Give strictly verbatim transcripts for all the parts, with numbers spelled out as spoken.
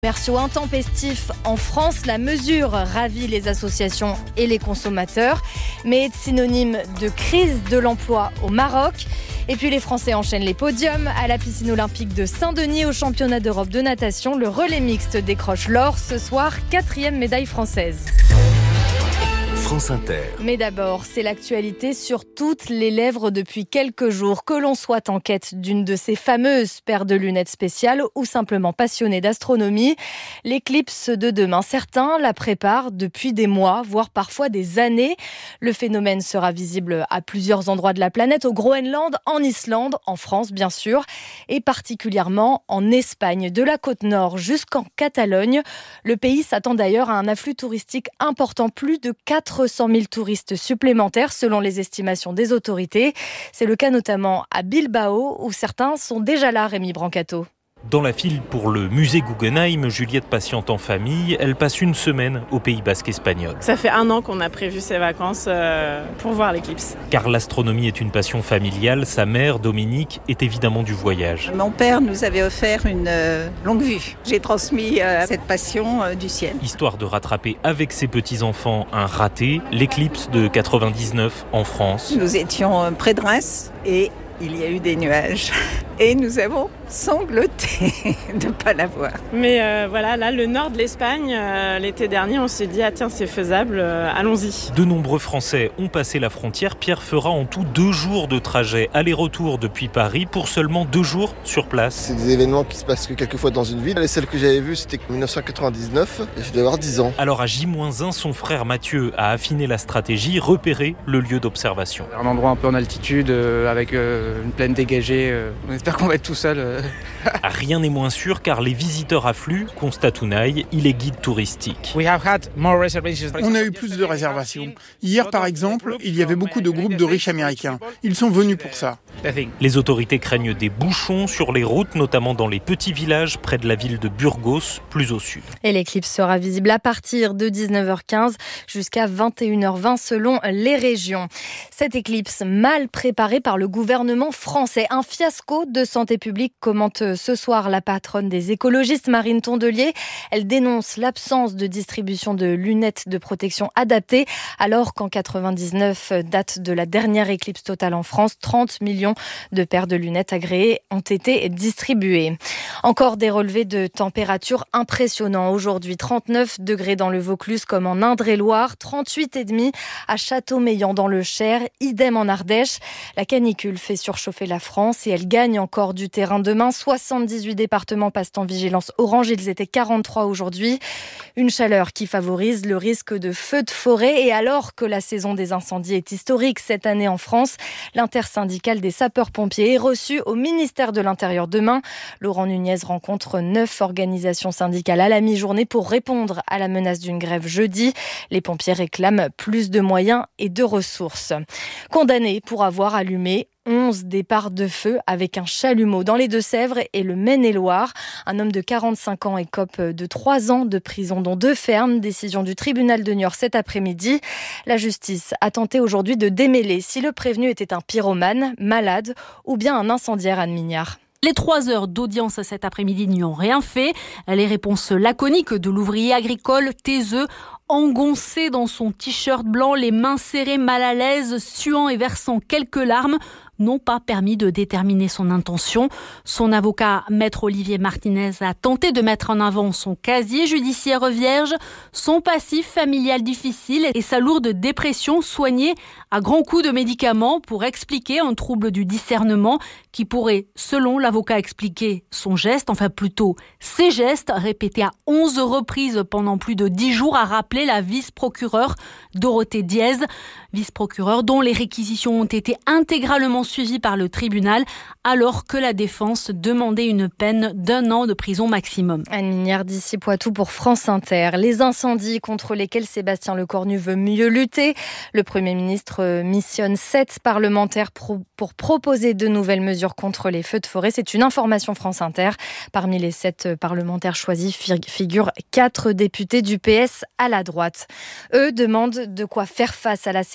Commerciaux intempestifs en France, la mesure ravit les associations et les consommateurs, mais est synonyme de crise de l'emploi au Maroc. Et puis les Français enchaînent les podiums. À la piscine olympique de Saint-Denis, au championnat d'Europe de natation, le relais mixte décroche l'or ce soir, quatrième médaille française. France Inter. Mais d'abord, c'est l'actualité sur toutes les lèvres depuis quelques jours. Que l'on soit en quête d'une de ces fameuses paires de lunettes spéciales ou simplement passionné d'astronomie, l'éclipse de demain, certains la préparent depuis des mois, voire parfois des années. Le phénomène sera visible à plusieurs endroits de la planète, au Groenland, en Islande, en France bien sûr, et particulièrement en Espagne, de la côte nord jusqu'en Catalogne. Le pays s'attend d'ailleurs à un afflux touristique important, plus de quatre cent mille touristes supplémentaires selon les estimations des autorités. C'est le cas notamment à Bilbao où certains sont déjà là, Rémi Brancato. Dans la file pour le musée Guggenheim, Juliette patiente en famille. Elle passe une semaine au Pays Basque espagnol. Ça fait un an qu'on a prévu ces vacances euh, pour voir l'éclipse. Car l'astronomie est une passion familiale. Sa mère, Dominique, est évidemment du voyage. Mon père nous avait offert une euh, longue vue. J'ai transmis euh, cette passion euh, du ciel. Histoire de rattraper avec ses petits-enfants un raté, l'éclipse de quatre-vingt-dix-neuf en France. Nous étions euh, près de Reims et il y a eu des nuages. Et nous avons sangloté de ne pas la voir. Mais euh, voilà, là, le nord de l'Espagne, euh, l'été dernier, on s'est dit, ah tiens, c'est faisable, euh, allons-y. De nombreux Français ont passé la frontière. Pierre fera en tout deux jours de trajet aller-retour depuis Paris pour seulement deux jours sur place. C'est des événements qui se passent que quelques fois dans une ville. Et celle que j'avais vue, c'était en dix-neuf cent quatre-vingt-dix-neuf et je devais avoir dix ans. Alors à J moins un, son frère Mathieu a affiné la stratégie, repéré le lieu d'observation. Un endroit un peu en altitude, euh, avec euh, une plaine dégagée. Euh, on espère qu'on va être tout seul. Euh. Rien n'est moins sûr car les visiteurs affluent, constate Unai, il est guide touristique. On a eu plus de réservations. Hier par exemple, il y avait beaucoup de groupes de riches américains. Ils sont venus pour ça. Les autorités craignent des bouchons sur les routes, notamment dans les petits villages près de la ville de Burgos, plus au sud. Et l'éclipse sera visible à partir de dix-neuf heures quinze jusqu'à vingt et une heures vingt selon les régions. Cette éclipse mal préparée par le gouvernement français. Un fiasco de santé publique, commente ce soir la patronne des écologistes, Marine Tondelier. Elle dénonce l'absence de distribution de lunettes de protection adaptées, alors qu'en quatre-vingt-dix-neuf, date de la dernière éclipse totale en France, trente millions de paires de lunettes agréées ont été distribuées. Encore des relevés de température impressionnants aujourd'hui. trente-neuf degrés dans le Vaucluse comme en Indre-et-Loire, trente-huit virgule cinq à Châteaumeillan dans le Cher, idem en Ardèche. La canicule fait surchauffer la France et elle gagne encore du terrain demain. soixante-dix-huit départements passent en vigilance orange, ils étaient quarante-trois aujourd'hui. Une chaleur qui favorise le risque de feux de forêt et alors que la saison des incendies est historique cette année en France, l'intersyndicale des sapeurs-pompiers est reçu au ministère de l'Intérieur demain. Laurent Nunez rencontre neuf organisations syndicales à la mi-journée pour répondre à la menace d'une grève jeudi. Les pompiers réclament plus de moyens et de ressources. Condamné pour avoir allumé onze départs de feu avec un chalumeau dans les Deux-Sèvres et le Maine-et-Loire. Un homme de quarante-cinq ans écope de trois ans de prison, dont deux fermes. Décision du tribunal de Niort cet après-midi. La justice a tenté aujourd'hui de démêler si le prévenu était un pyromane, malade ou bien un incendiaire, Anne Mignard. Les trois heures d'audience cet après-midi n'y ont rien fait. Les réponses laconiques de l'ouvrier agricole taiseux, engoncé dans son t-shirt blanc, les mains serrées, mal à l'aise, suant et versant quelques larmes, n'ont pas permis de déterminer son intention. Son avocat, maître Olivier Martinez, a tenté de mettre en avant son casier judiciaire vierge, son passif familial difficile et sa lourde dépression soignée à grands coups de médicaments pour expliquer un trouble du discernement qui pourrait, selon l'avocat, expliquer son geste, enfin plutôt ses gestes, répétés à onze reprises pendant plus de dix jours, a rappelé la vice-procureure Dorothée Diez, vice-procureure dont les réquisitions ont été intégralement suivies par le tribunal, alors que la défense demandait une peine d'un an de prison maximum. Anne Mignard d'ici Poitou pour France Inter. Les incendies contre lesquels Sébastien Lecornu veut mieux lutter. Le Premier ministre missionne sept parlementaires pro- pour proposer de nouvelles mesures contre les feux de forêt. C'est une information France Inter. Parmi les sept parlementaires choisis figurent quatre députés du P S à la droite. Eux demandent de quoi faire face à la sécheresse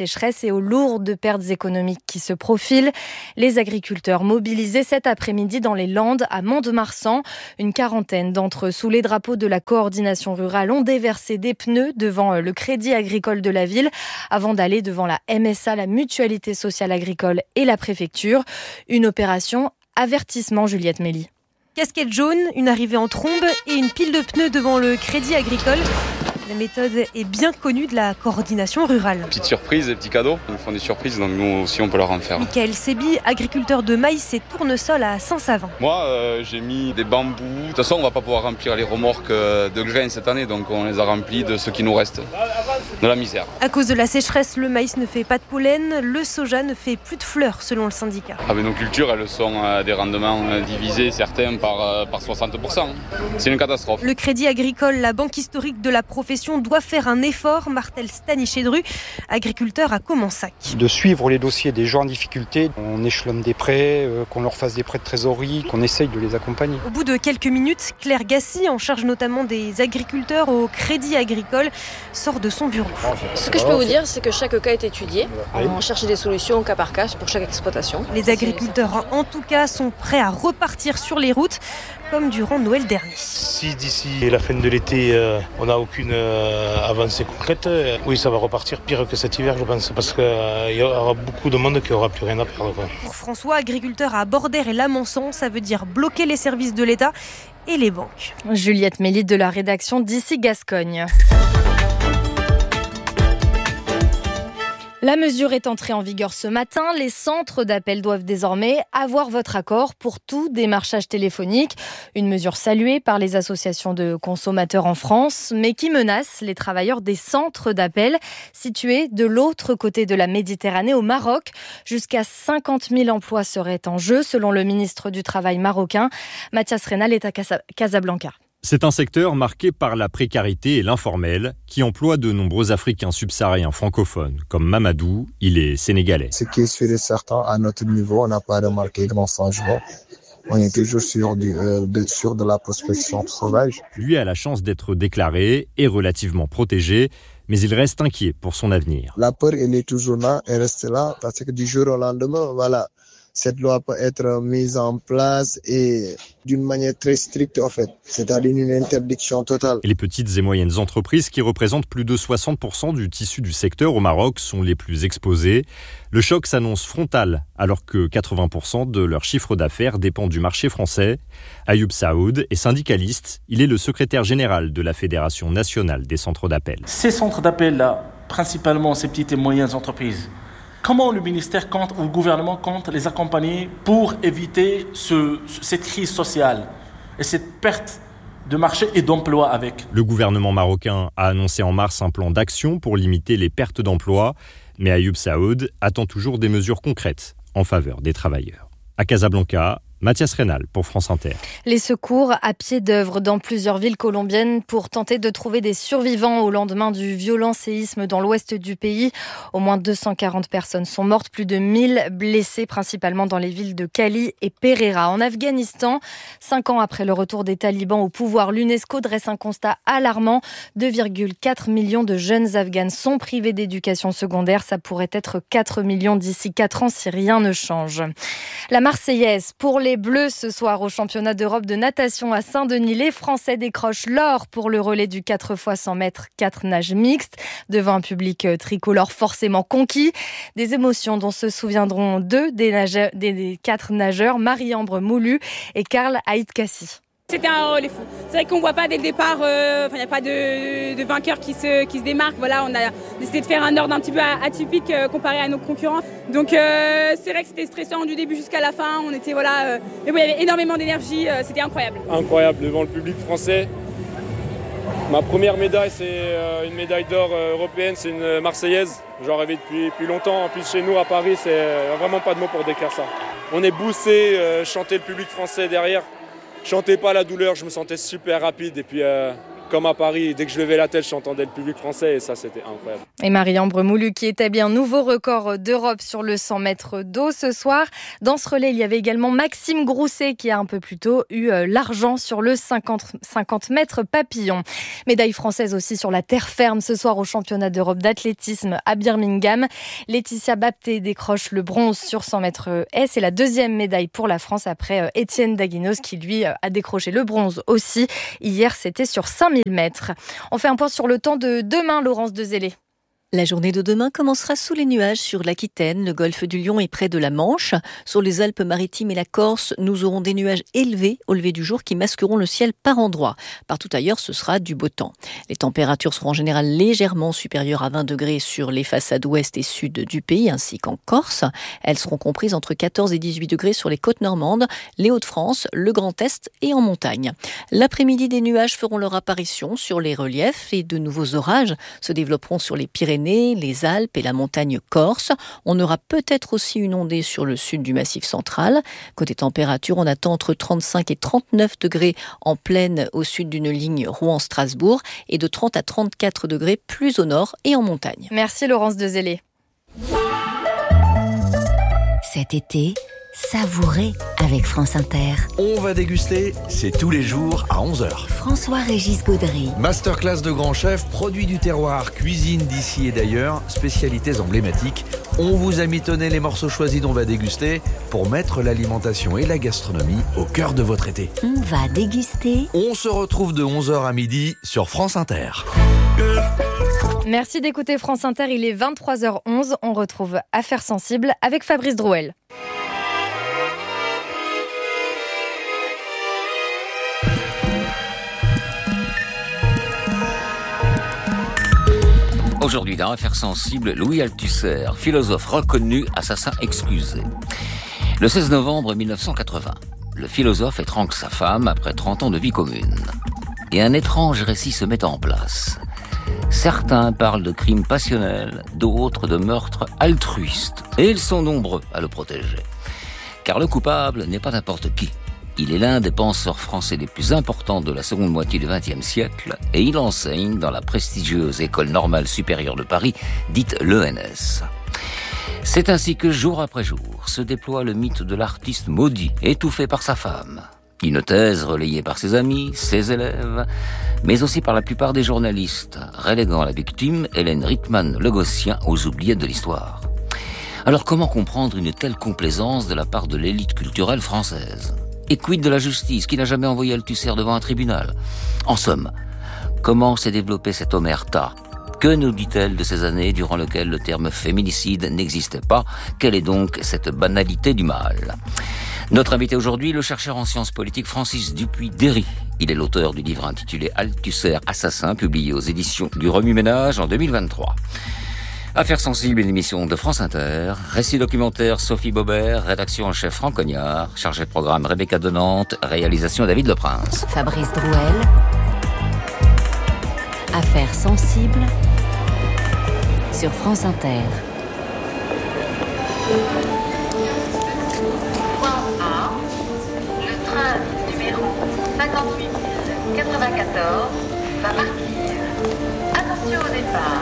sécheresse et aux lourdes pertes économiques qui se profilent. Les agriculteurs mobilisés cet après-midi dans les Landes à Mont-de-Marsan. Une quarantaine d'entre eux, sous les drapeaux de la coordination rurale, ont déversé des pneus devant le Crédit Agricole de la ville avant d'aller devant la M S A, la Mutualité Sociale Agricole et la préfecture. Une opération avertissement, Juliette Mély. Casquette jaune, une arrivée en trombe et une pile de pneus devant le Crédit Agricole. La méthode est bien connue de la coordination rurale. Petite surprise, des petits cadeaux. Ils nous font des surprises, donc nous aussi on peut leur en faire. Michael Sébi, agriculteur de maïs et tournesol à Saint-Savin. Moi, euh, j'ai mis des bambous. De toute façon, on ne va pas pouvoir remplir les remorques de grains cette année, donc on les a remplis de ce qui nous reste, de la misère. À cause de la sécheresse, le maïs ne fait pas de pollen, le soja ne fait plus de fleurs, selon le syndicat. Ah, mais nos cultures, elles sont à des rendements divisés, certains par, par soixante pour cent. C'est une catastrophe. Le Crédit Agricole, la banque historique de la profession, doit faire un effort, martèle Stanichédru, agriculteur à Comensac. De suivre les dossiers des gens en difficulté, on échelonne des prêts, euh, qu'on leur fasse des prêts de trésorerie, qu'on essaye de les accompagner. Au bout de quelques minutes, Claire Gassi, en charge notamment des agriculteurs au Crédit Agricole, sort de son bureau. Ce que je peux vous dire, c'est que chaque cas est étudié. On cherche des solutions au cas par cas pour chaque exploitation. Les agriculteurs, en tout cas, sont prêts à repartir sur les routes, comme durant Noël dernier. Si d'ici la fin de l'été, euh, on n'a aucune euh, avancée concrète, euh, oui, ça va repartir pire que cet hiver, je pense, parce qu'il euh, y aura beaucoup de monde qui n'aura plus rien à perdre. Quoi. Pour François, agriculteur à Bordère et Lamançon, ça veut dire bloquer les services de l'État et les banques. Juliette Mély de la rédaction d'Ici Gascogne. La mesure est entrée en vigueur ce matin. Les centres d'appel doivent désormais avoir votre accord pour tout démarchage téléphonique. Une mesure saluée par les associations de consommateurs en France, mais qui menace les travailleurs des centres d'appel situés de l'autre côté de la Méditerranée, au Maroc. Jusqu'à cinquante mille emplois seraient en jeu, selon le ministre du Travail marocain. Mathias Reynal est à Casablanca. C'est un secteur marqué par la précarité et l'informel qui emploie de nombreux Africains subsahariens francophones, comme Mamadou, il est sénégalais. Ce qui est sûr et certain, à notre niveau, on n'a pas remarqué grand changement. On est toujours sur, du, euh, de, sur de la prospection sauvage. Lui a la chance d'être déclaré et relativement protégé, mais il reste inquiet pour son avenir. La peur, elle est toujours là, elle reste là, parce que du jour au lendemain, voilà. Cette loi peut être mise en place et d'une manière très stricte, en fait. C'est-à-dire une interdiction totale. Et les petites et moyennes entreprises, qui représentent plus de soixante pour cent du tissu du secteur au Maroc, sont les plus exposées. Le choc s'annonce frontal, alors que quatre-vingts pour cent de leur chiffre d'affaires dépend du marché français. Ayoub Saoud est syndicaliste. Il est le secrétaire général de la Fédération nationale des centres d'appel. Ces centres d'appel-là, principalement ces petites et moyennes entreprises, comment le ministère compte ou le gouvernement compte les accompagner pour éviter ce, cette crise sociale et cette perte de marché et d'emploi avec? Le gouvernement marocain a annoncé en mars un plan d'action pour limiter les pertes d'emploi, mais Ayoub Saoud attend toujours des mesures concrètes en faveur des travailleurs. À Casablanca, Mathias Reynal pour France Inter. Les secours à pied d'œuvre dans plusieurs villes colombiennes pour tenter de trouver des survivants au lendemain du violent séisme dans l'ouest du pays. Au moins deux cent quarante personnes sont mortes, plus de mille blessés, principalement dans les villes de Cali et Pereira. En Afghanistan, cinq ans après le retour des talibans au pouvoir, l'UNESCO dresse un constat alarmant. deux virgule quatre millions de jeunes Afghanes sont privés d'éducation secondaire. Ça pourrait être quatre millions d'ici quatre ans si rien ne change. La Marseillaise pour les Bleus ce soir au championnat d'Europe de natation à Saint-Denis. Les Français décrochent l'or pour le relais du quatre fois cent mètres, quatre nages mixtes, devant un public tricolore forcément conquis. Des émotions dont se souviendront deux des, nageurs, des, des quatre nageurs, Marie-Ambre Moulu et Karl Aït-Kassi. C'était un relais fou. C'est vrai qu'on ne voit pas dès le départ, euh, il n'y a pas de, de vainqueur qui se, qui se démarque. Voilà, on a décidé de faire un ordre un petit peu atypique euh, comparé à nos concurrents. Donc euh, c'est vrai que c'était stressant du début jusqu'à la fin. On était, voilà, euh, mais bon, il y avait énormément d'énergie, euh, c'était incroyable. Incroyable devant le public français. Ma première médaille, c'est euh, une médaille d'or euh, européenne, c'est une Marseillaise. J'en rêvais depuis, depuis longtemps. En plus, chez nous, à Paris, c'est euh, vraiment pas de mots pour décrire ça. On est boosté, euh, chanter le public français derrière. Je chantais pas la douleur, je me sentais super rapide et puis euh, comme à Paris, dès que je levais la tête, j'entendais le public français et ça, c'était incroyable. Et Marie-Ambre Bremoulu qui établit un nouveau record d'Europe sur le cent mètres d'eau ce soir. Dans ce relais, il y avait également Maxime Grousset qui a un peu plus tôt eu l'argent sur le cinquante mètres papillon. Médaille française aussi sur la terre ferme ce soir au championnat d'Europe d'athlétisme à Birmingham. Laetitia Bapté décroche le bronze sur cent mètres haies. C'est la deuxième médaille pour la France après Étienne Daguinos qui lui a décroché le bronze aussi. Hier, c'était sur cinq mille mètres. On fait un point sur le temps de demain, Laurence Dezellé. La journée de demain commencera sous les nuages sur l'Aquitaine, le golfe du Lion et près de la Manche. Sur les Alpes-Maritimes et la Corse, nous aurons des nuages élevés au lever du jour qui masqueront le ciel par endroits. Partout ailleurs, ce sera du beau temps. Les températures seront en général légèrement supérieures à vingt degrés sur les façades ouest et sud du pays, ainsi qu'en Corse. Elles seront comprises entre quatorze et dix-huit degrés sur les côtes normandes, les Hauts-de-France, le Grand Est et en montagne. L'après-midi, des nuages feront leur apparition sur les reliefs et de nouveaux orages se développeront sur les Pyrénées, les Alpes et la montagne corse. On aura peut-être aussi une ondée sur le sud du Massif central. Côté température, on attend entre trente-cinq et trente-neuf degrés en plaine au sud d'une ligne Rouen-Strasbourg et de trente à trente-quatre degrés plus au nord et en montagne. Merci Laurence Dezellé. Cet été, savourez avec France Inter. On va déguster, c'est tous les jours à onze heures. François-Régis Gaudry. Masterclass de grands chefs, produits du terroir, cuisine d'ici et d'ailleurs, spécialités emblématiques. On vous a mitonné les morceaux choisis dont on va déguster pour mettre l'alimentation et la gastronomie au cœur de votre été. On va déguster. On se retrouve de onze heures à midi sur France Inter. Merci d'écouter France Inter, il est vingt-trois heures onze. On retrouve Affaires sensibles avec Fabrice Drouel. Aujourd'hui, dans Affaires sensibles, Louis Althusser, philosophe reconnu, assassin excusé. Le seize novembre mille neuf cent quatre-vingts, le philosophe étrangle sa femme après trente ans de vie commune. Et un étrange récit se met en place. Certains parlent de crimes passionnels, d'autres de meurtres altruistes. Et ils sont nombreux à le protéger. Car le coupable n'est pas n'importe qui. Il est l'un des penseurs français les plus importants de la seconde moitié du vingtième siècle et il enseigne dans la prestigieuse École normale supérieure de Paris, dite l'E N S. C'est ainsi que jour après jour se déploie le mythe de l'artiste maudit, étouffé par sa femme. Une thèse relayée par ses amis, ses élèves, mais aussi par la plupart des journalistes, reléguant la victime, Hélène Rickman-Le Gossien, aux oubliettes de l'histoire. Alors comment comprendre une telle complaisance de la part de l'élite culturelle française ? Et quid de la justice qui n'a jamais envoyé Althusser devant un tribunal ? En somme, comment s'est développée cette omerta ? Que nous dit-elle de ces années durant lesquelles le terme féminicide n'existait pas ? Quelle est donc cette banalité du mal ? Notre invité aujourd'hui, le chercheur en sciences politiques Francis Dupuy-Derry. Il est l'auteur du livre intitulé Althusser, assassin, publié aux éditions du Remue-Ménage en deux mille vingt-trois. Affaires sensibles, une émission de France Inter. Récit documentaire Sophie Bobert, rédaction en chef Franck Cognard, chargé de programme Rebecca Denante, réalisation David Leprince. Fabrice Drouel. Affaires sensibles sur France Inter. Point A, le train numéro cinquante-huit mille quatre-vingt-quatorze va partir. Attention au départ.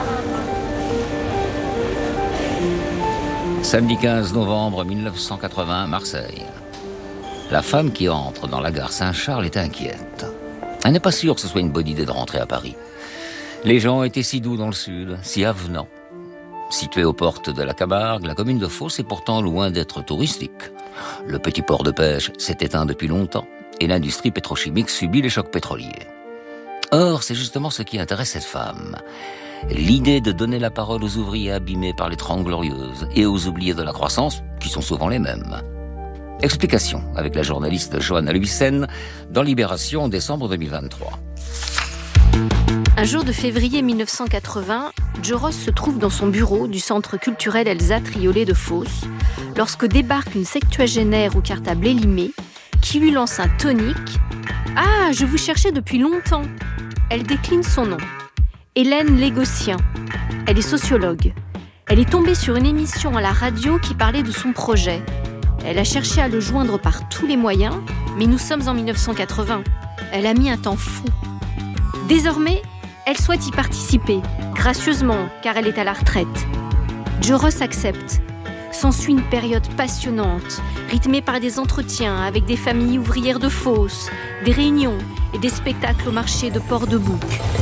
Samedi quinze novembre mille neuf cent quatre-vingts, Marseille. La femme qui entre dans la gare Saint-Charles est inquiète. Elle n'est pas sûre que ce soit une bonne idée de rentrer à Paris. Les gens étaient si doux dans le sud, si avenants. Située aux portes de la Camargue, la commune de Fos est pourtant loin d'être touristique. Le petit port de pêche s'est éteint depuis longtemps et l'industrie pétrochimique subit les chocs pétroliers. Or, c'est justement ce qui intéresse cette femme. L'idée de donner la parole aux ouvriers abîmés par les Trente Glorieuses et aux oubliés de la croissance, qui sont souvent les mêmes. Explication avec la journaliste Johanna Luyssen dans Libération en décembre deux mille vingt-trois. Un jour de février mille neuf cent quatre-vingts, Joros se trouve dans son bureau du centre culturel Elsa Triolet de Fos lorsque débarque une septuagénaire au cartable élimé qui lui lance un tonique. « Ah, je vous cherchais depuis longtemps !» Elle décline son nom. Hélène Légossien. Elle est sociologue. Elle est tombée sur une émission à la radio qui parlait de son projet. Elle a cherché à le joindre par tous les moyens, mais nous sommes en mille neuf cent quatre-vingts. Elle a mis un temps fou. Désormais, elle souhaite y participer, gracieusement, car elle est à la retraite. Joros accepte. S'ensuit une période passionnante, rythmée par des entretiens avec des familles ouvrières de Fos, des réunions et des spectacles au marché de Port-de-Bouc.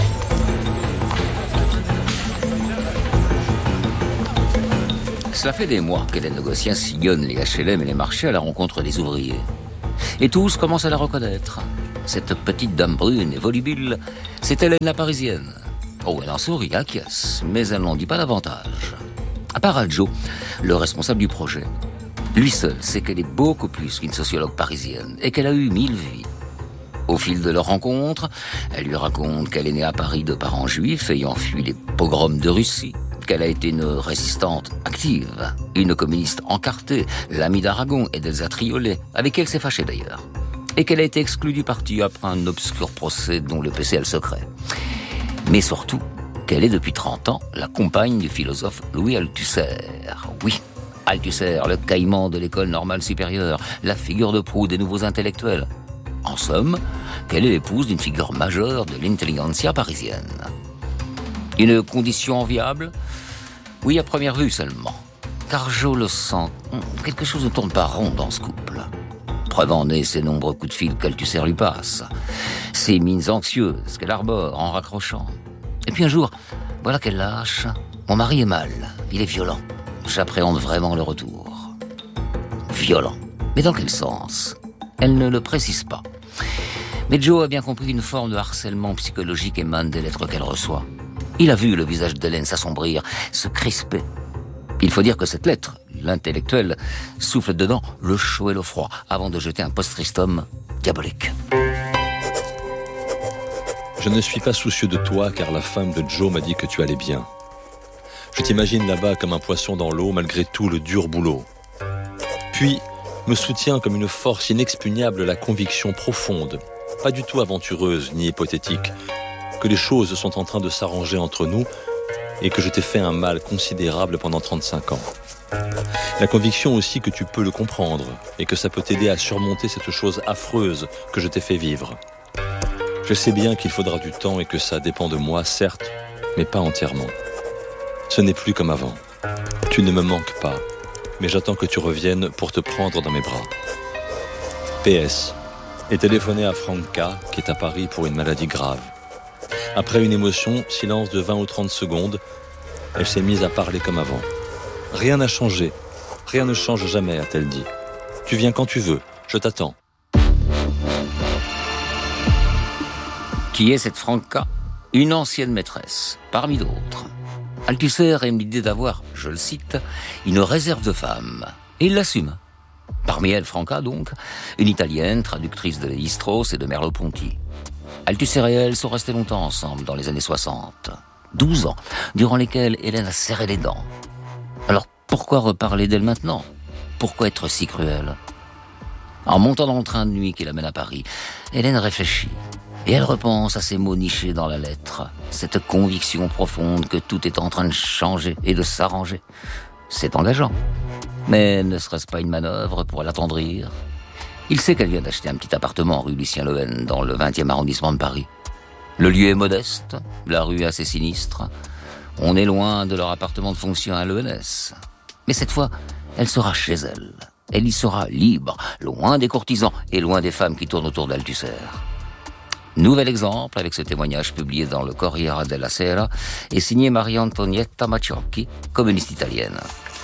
Cela fait des mois que les négociants sillonnent les H L M et les marchés à la rencontre des ouvriers. Et tous commencent à la reconnaître. Cette petite dame brune et volubile, c'est Hélène la Parisienne. Oh, elle en sourit, acquiesce, mais elle n'en dit pas davantage. À part à Joe, le responsable du projet. Lui seul sait qu'elle est beaucoup plus qu'une sociologue parisienne et qu'elle a eu mille vies. Au fil de leur rencontre, elle lui raconte qu'elle est née à Paris de parents juifs ayant fui les pogroms de Russie, qu'elle a été une résistante active, une communiste encartée, l'amie d'Aragon et d'Elsa Triolet, avec qui elle s'est fâchée d'ailleurs, et qu'elle a été exclue du parti après un obscur procès dont le P C a le secret. Mais surtout, qu'elle est depuis trente ans la compagne du philosophe Louis Althusser. Oui, Althusser, le caïman de l'école normale supérieure, la figure de proue des nouveaux intellectuels. En somme, qu'elle est l'épouse d'une figure majeure de l'intelligentsia parisienne. Une condition enviable ? Oui, à première vue seulement. Car Joe le sent, quelque chose ne tourne pas rond dans ce couple. Preuve en est ses nombreux coups de fil qu'Althusser lui passe, ses mines anxieuses qu'elle arbore en raccrochant. Et puis un jour, voilà qu'elle lâche. Mon mari est mal, il est violent. J'appréhende vraiment le retour. Violent. Mais dans quel sens ? Elle ne le précise pas. Mais Joe a bien compris qu'une forme de harcèlement psychologique émane des lettres qu'elle reçoit. Il a vu le visage d'Hélène s'assombrir, se crisper. Il faut dire que cette lettre, l'intellectuel, souffle dedans le chaud et le froid avant de jeter un post-scriptum diabolique. Je ne suis pas soucieux de toi car la femme de Joe m'a dit que tu allais bien. Je t'imagine là-bas comme un poisson dans l'eau malgré tout le dur boulot. Puis, me soutient comme une force inexpugnable la conviction profonde, pas du tout aventureuse ni hypothétique, que les choses sont en train de s'arranger entre nous et que je t'ai fait un mal considérable pendant trente-cinq ans. La conviction aussi que tu peux le comprendre et que ça peut t'aider à surmonter cette chose affreuse que je t'ai fait vivre. Je sais bien qu'il faudra du temps et que ça dépend de moi, certes, mais pas entièrement. Ce n'est plus comme avant. Tu ne me manques pas, mais j'attends que tu reviennes pour te prendre dans mes bras. P S. Ai téléphoné à Franca, qui est à Paris pour une maladie grave. Après une émotion, silence de vingt ou trente secondes, elle s'est mise à parler comme avant. Rien n'a changé. Rien ne change jamais, a-t-elle dit. Tu viens quand tu veux, je t'attends. Qui est cette Franca ? Une ancienne maîtresse, parmi d'autres. Althusser aime l'idée d'avoir, je le cite, une réserve de femmes. Et il l'assume. Parmi elles, Franca donc, une italienne, traductrice de Lévi-Strauss et de Merleau-Ponty. Althusser et elle sont restés longtemps ensemble dans les années soixante. douze ans, durant lesquels Hélène a serré les dents. Alors pourquoi reparler d'elle maintenant ? Pourquoi être si cruelle ? En montant dans le train de nuit qui l'amène à Paris, Hélène réfléchit. Et elle repense à ces mots nichés dans la lettre. Cette conviction profonde que tout est en train de changer et de s'arranger. C'est engageant. Mais ne serait-ce pas une manœuvre pour l'attendrir ? Il sait qu'elle vient d'acheter un petit appartement rue Lucien Lehen, dans le vingtième arrondissement de Paris. Le lieu est modeste, la rue assez sinistre. On est loin de leur appartement de fonction à l'E N S. Mais cette fois, elle sera chez elle. Elle y sera libre, loin des courtisans et loin des femmes qui tournent autour d'Althusser. Nouvel exemple avec ce témoignage publié dans le Corriere della Sera et signé Maria Antonietta Maciocchi, communiste italienne.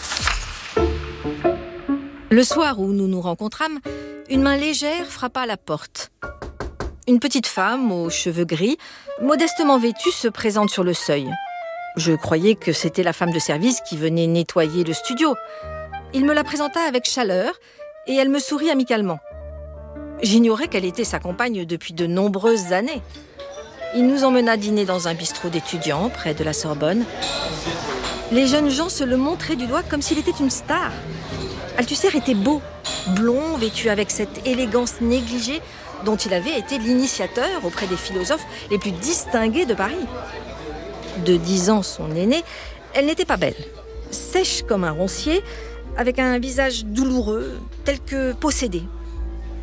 Le soir où nous nous rencontrâmes, une main légère frappa à la porte. Une petite femme aux cheveux gris, modestement vêtue, se présente sur le seuil. Je croyais que c'était la femme de service qui venait nettoyer le studio. Il me la présenta avec chaleur et elle me sourit amicalement. J'ignorais qu'elle était sa compagne depuis de nombreuses années. Il nous emmena dîner dans un bistrot d'étudiants près de la Sorbonne. Les jeunes gens se le montraient du doigt comme s'il était une star. Althusser était beau, blond, vêtu avec cette élégance négligée dont il avait été l'initiateur auprès des philosophes les plus distingués de Paris. De dix ans son aînée, elle n'était pas belle. Sèche comme un roncier, avec un visage douloureux, tel que possédé.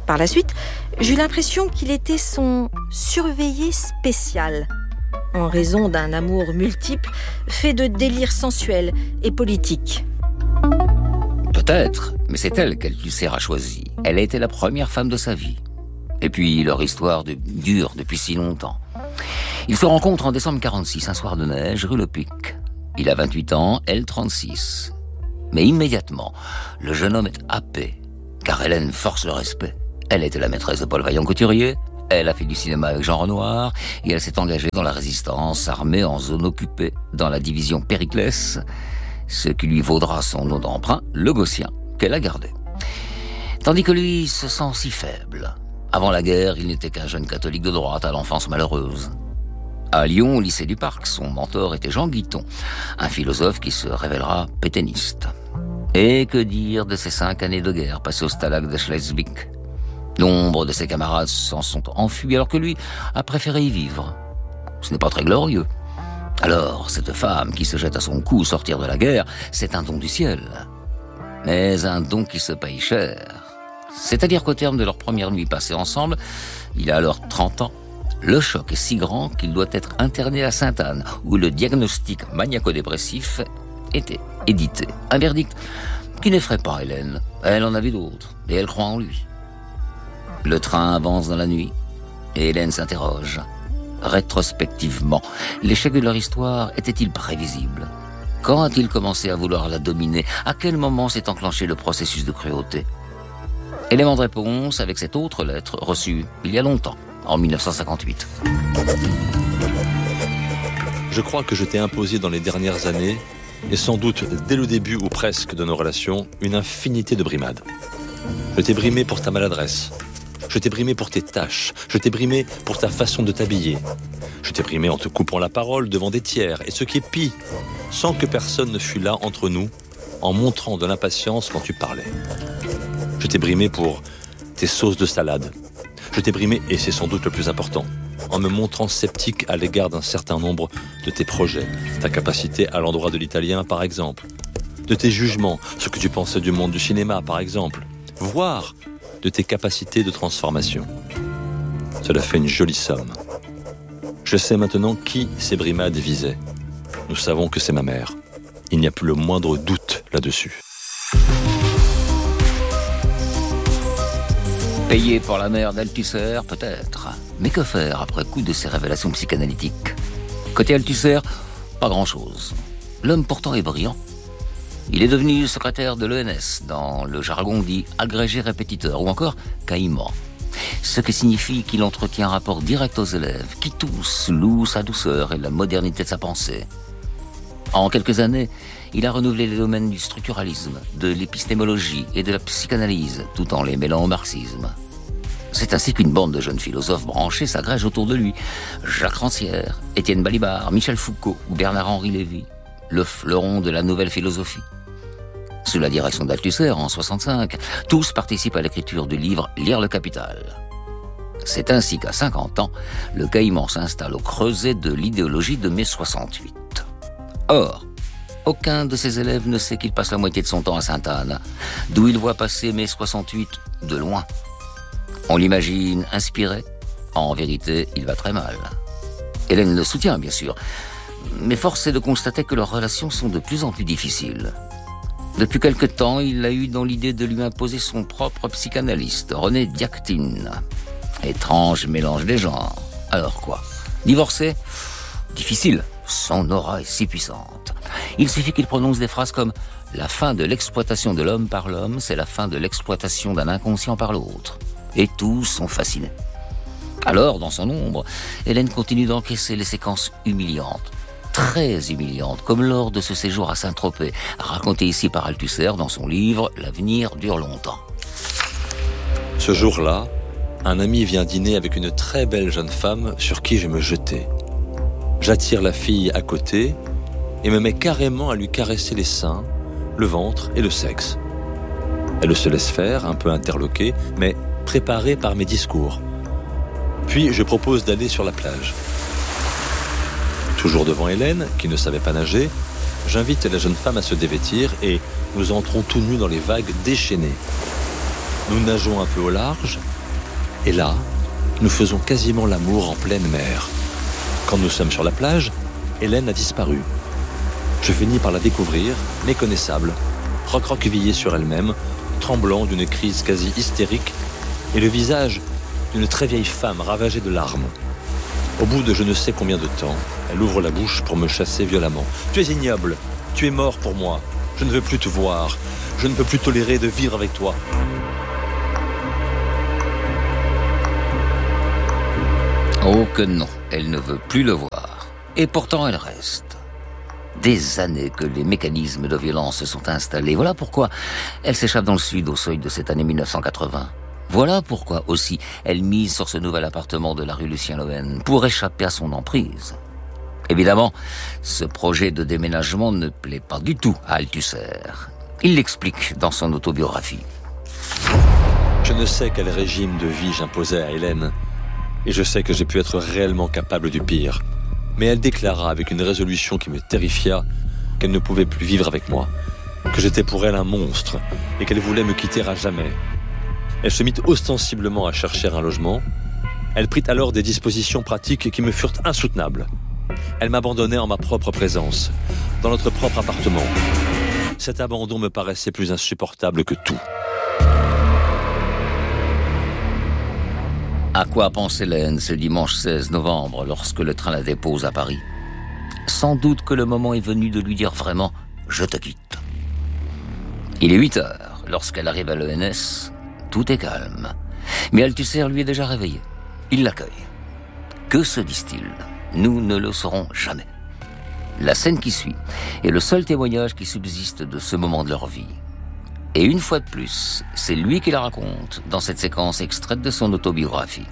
Par la suite, j'ai eu l'impression qu'il était son surveillé spécial, en raison d'un amour multiple, fait de délires sensuels et politiques. Peut-être, mais c'est elle qu'Althusser a choisie. Elle a été la première femme de sa vie. Et puis, leur histoire de... dure depuis si longtemps. Ils se rencontrent en décembre quarante-six, un soir de neige, rue Le Pic. Il a vingt-huit ans, elle trente-six. Mais immédiatement, le jeune homme est happé, car Hélène force le respect. Elle était la maîtresse de Paul Vaillant-Couturier, elle a fait du cinéma avec Jean Renoir, et elle s'est engagée dans la résistance armée en zone occupée, dans la division Périclès, ce qui lui vaudra son nom d'emprunt, le Gaussien, qu'elle a gardé. Tandis que lui se sent si faible. Avant la guerre, il n'était qu'un jeune catholique de droite à l'enfance malheureuse. À Lyon, au lycée du Parc, son mentor était Jean Guiton, un philosophe qui se révélera pétainiste. Et que dire de ces cinq années de guerre passées au stalag de Schleswig ? Nombre de ses camarades s'en sont enfuis alors que lui a préféré y vivre. Ce n'est pas très glorieux. Alors, cette femme qui se jette à son cou sortir de la guerre, c'est un don du ciel. Mais un don qui se paye cher. C'est-à-dire qu'au terme de leur première nuit passée ensemble, il a alors trente ans, le choc est si grand qu'il doit être interné à Sainte-Anne, où le diagnostic maniaco-dépressif était édité. Un verdict qui n'effraie pas Hélène. Elle en avait d'autres, et elle croit en lui. Le train avance dans la nuit, et Hélène s'interroge. Rétrospectivement, l'échec de leur histoire était-il prévisible ? Quand a-t-il commencé à vouloir la dominer ? À quel moment s'est enclenché le processus de cruauté ? Élément de réponse avec cette autre lettre reçue il y a longtemps, en dix-neuf cent cinquante-huit. Je crois que je t'ai imposé dans les dernières années, et sans doute dès le début ou presque de nos relations, une infinité de brimades. Je t'ai brimé pour ta maladresse. Je t'ai brimé pour tes tâches. Je t'ai brimé pour ta façon de t'habiller. Je t'ai brimé en te coupant la parole devant des tiers. Et ce qui est pis, sans que personne ne fût là entre nous, en montrant de l'impatience quand tu parlais. Je t'ai brimé pour tes sauces de salade. Je t'ai brimé, et c'est sans doute le plus important, en me montrant sceptique à l'égard d'un certain nombre de tes projets. Ta capacité à l'endroit de l'italien, par exemple. De tes jugements, ce que tu pensais du monde du cinéma, par exemple. Voire de tes capacités de transformation. Cela fait une jolie somme. Je sais maintenant qui ces brimades visaient. Nous savons que c'est ma mère. Il n'y a plus le moindre doute là-dessus. Payé pour la mère d'Althusser, peut-être. Mais que faire après coup de ces révélations psychanalytiques ? Côté Althusser, pas grand-chose. L'homme pourtant est brillant. Il est devenu secrétaire de l'E N S, dans le jargon dit agrégé répétiteur, ou encore caïman. Ce qui signifie qu'il entretient un rapport direct aux élèves, qui tous louent sa douceur et la modernité de sa pensée. En quelques années, il a renouvelé les domaines du structuralisme, de l'épistémologie et de la psychanalyse, tout en les mêlant au marxisme. C'est ainsi qu'une bande de jeunes philosophes branchés s'agrège autour de lui. Jacques Rancière, Étienne Balibar, Michel Foucault ou Bernard-Henri Lévy, le fleuron de la nouvelle philosophie. Sous la direction d'Althusser, en soixante-cinq, tous participent à l'écriture du livre « Lire le Capital ». C'est ainsi qu'à cinquante ans, le caïman s'installe au creuset de l'idéologie de mai soixante-huit. Or, aucun de ses élèves ne sait qu'il passe la moitié de son temps à Sainte-Anne, d'où il voit passer mai soixante-huit de loin. On l'imagine inspiré. En vérité, il va très mal. Hélène le soutient, bien sûr, mais force est de constater que leurs relations sont de plus en plus difficiles. Depuis quelque temps, il a eu dans l'idée de lui imposer son propre psychanalyste, René Diactine. Étrange mélange des genres. Alors quoi ? Divorcer ? Difficile. Son aura est si puissante. Il suffit qu'il prononce des phrases comme « La fin de l'exploitation de l'homme par l'homme, c'est la fin de l'exploitation d'un inconscient par l'autre. » Et tous sont fascinés. Alors, dans son ombre, Hélène continue d'encaisser les séquences humiliantes. Très humiliante, comme lors de ce séjour à Saint-Tropez, raconté ici par Althusser dans son livre « L'avenir dure longtemps ». Ce jour-là, un ami vient dîner avec une très belle jeune femme sur qui je me jetais. J'attire la fille à côté et me mets carrément à lui caresser les seins, le ventre et le sexe. Elle se laisse faire, un peu interloquée, mais préparée par mes discours. Puis je propose d'aller sur la plage. Toujours devant Hélène, qui ne savait pas nager, j'invite la jeune femme à se dévêtir et nous entrons tout nus dans les vagues déchaînées. Nous nageons un peu au large Et là, nous faisons quasiment l'amour en pleine mer. Quand nous sommes sur la plage, Hélène a disparu. Je finis par la découvrir, méconnaissable, recroquevillée sur elle-même, tremblant d'une crise quasi hystérique, et le visage d'une très vieille femme ravagée de larmes. Au bout de je ne sais combien de temps, elle ouvre la bouche pour me chasser violemment. « Tu es ignoble, tu es mort pour moi, je ne veux plus te voir, je ne peux plus tolérer de vivre avec toi. » Oh que non, elle ne veut plus le voir. Et pourtant elle reste. Des années que les mécanismes de violence se sont installés. Voilà pourquoi elle s'échappe dans le sud au seuil de cette année mille neuf cent quatre-vingts. Voilà pourquoi aussi elle mise sur ce nouvel appartement de la rue Lucien-Lhohen pour échapper à son emprise. Évidemment, ce projet de déménagement ne plaît pas du tout à Althusser. Il l'explique dans son autobiographie. Je ne sais quel régime de vie j'imposais à Hélène, et je sais que j'ai pu être réellement capable du pire. Mais elle déclara avec une résolution qui me terrifia qu'elle ne pouvait plus vivre avec moi, que j'étais pour elle un monstre et qu'elle voulait me quitter à jamais. Elle se mit ostensiblement à chercher un logement. Elle prit alors des dispositions pratiques qui me furent insoutenables. Elle m'abandonnait en ma propre présence, dans notre propre appartement. Cet abandon me paraissait plus insupportable que tout. À quoi pense Hélène ce dimanche seize novembre lorsque le train la dépose à Paris? Sans doute que le moment est venu de lui dire vraiment « je te quitte ». Il est huit heures. Lorsqu'elle arrive à l'E N S, tout est calme. Mais Althusser lui est déjà réveillé. Il l'accueille. Que se disent-ils? Nous ne le saurons jamais. La scène qui suit est le seul témoignage qui subsiste de ce moment de leur vie. Et une fois de plus, c'est lui qui la raconte dans cette séquence extraite de son autobiographie.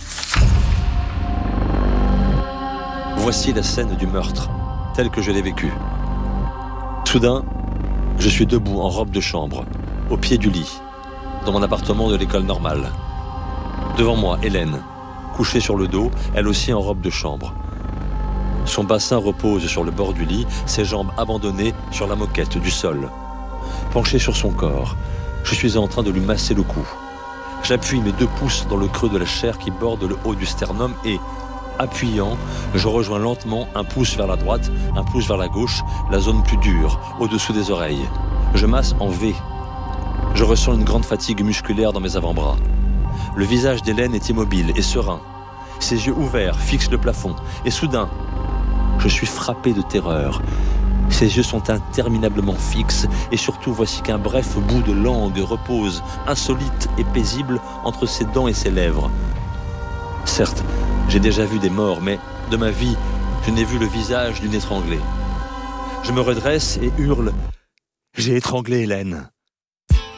Voici la scène du meurtre, telle que je l'ai vécue. Soudain, je suis debout en robe de chambre, au pied du lit, dans mon appartement de l'école normale. Devant moi, Hélène, couchée sur le dos, elle aussi en robe de chambre. Son bassin repose sur le bord du lit, ses jambes abandonnées sur la moquette du sol. Penché sur son corps, je suis en train de lui masser le cou. J'appuie mes deux pouces dans le creux de la chair qui borde le haut du sternum et, appuyant, je rejoins lentement un pouce vers la droite, un pouce vers la gauche, la zone plus dure, au-dessous des oreilles. Je masse en V. Je ressens une grande fatigue musculaire dans mes avant-bras. Le visage d'Hélène est immobile et serein. Ses yeux ouverts fixent le plafond. Et soudain, je suis frappé de terreur. Ses yeux sont interminablement fixes et surtout voici qu'un bref bout de langue repose, insolite et paisible, entre ses dents et ses lèvres. Certes, j'ai déjà vu des morts, mais de ma vie, je n'ai vu le visage d'une étranglée. Je me redresse et hurle « J'ai étranglé Hélène !»